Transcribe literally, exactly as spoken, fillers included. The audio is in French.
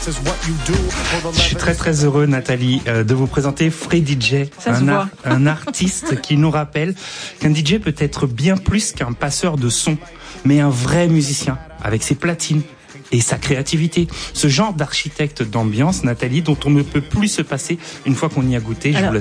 Je suis très très heureux, Nathalie, euh, de vous présenter Free D J, un, ar- un artiste qui nous rappelle qu'un D J peut être bien plus qu'un passeur de son, mais un vrai musicien, avec ses platines et sa créativité. Ce genre d'architecte d'ambiance, Nathalie, dont on ne peut plus se passer une fois qu'on y a goûté. Je Alors, vous laisse